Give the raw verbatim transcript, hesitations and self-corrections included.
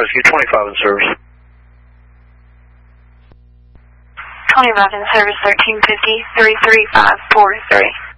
Rescue, twenty-five in service. twenty-five in service, thirteen fifty, three three five four three.